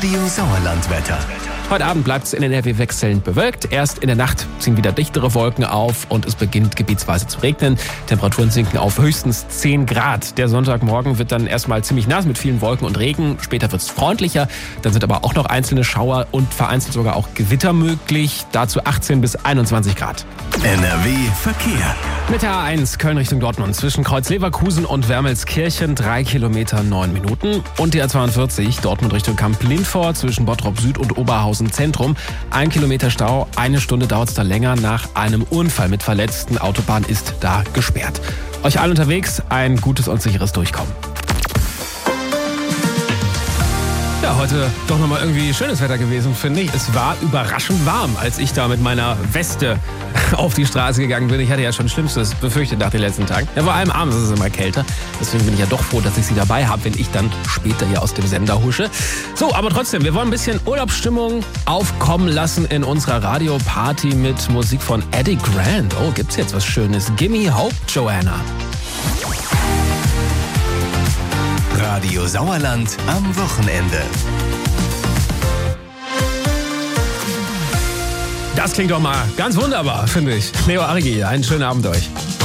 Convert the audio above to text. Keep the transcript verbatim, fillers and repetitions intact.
Radio Sauerland-Wetter. Heute Abend bleibt es in N R W wechselnd bewölkt. Erst in der Nacht ziehen wieder dichtere Wolken auf und es beginnt gebietsweise zu regnen. Temperaturen sinken auf höchstens zehn Grad. Der Sonntagmorgen wird dann erstmal ziemlich nass mit vielen Wolken und Regen. Später wird es freundlicher. Dann sind aber auch noch einzelne Schauer und vereinzelt sogar auch Gewitter möglich. Dazu achtzehn bis einundzwanzig Grad. N R W Verkehr. Mit der A eins Köln Richtung Dortmund zwischen Kreuz Leverkusen und Wermelskirchen drei Kilometer neun Minuten. Und die A zweiundvierzig Dortmund Richtung Kamp-Lindfort zwischen Bottrop Süd und Oberhausen Zentrum. Ein Kilometer Stau, eine Stunde dauert es da länger nach einem Unfall mit Verletzten. Autobahn ist da gesperrt. Euch allen unterwegs ein gutes und sicheres Durchkommen. Ja, heute doch nochmal irgendwie schönes Wetter gewesen, finde ich. Es war überraschend warm, als ich da mit meiner Weste auf die Straße gegangen bin. Ich hatte ja schon Schlimmstes befürchtet nach den letzten Tagen. Ja, vor allem abends ist es immer kälter. Deswegen bin ich ja doch froh, dass ich sie dabei habe, wenn ich dann später hier aus dem Sender husche. So, aber trotzdem, wir wollen ein bisschen Urlaubsstimmung aufkommen lassen in unserer Radioparty mit Musik von Eddie Grant. Oh, gibt's jetzt was Schönes? Gimme Hope, Joanna. Radio Sauerland am Wochenende. Das klingt doch mal ganz wunderbar, finde ich. Leo Arigi, einen schönen Abend euch.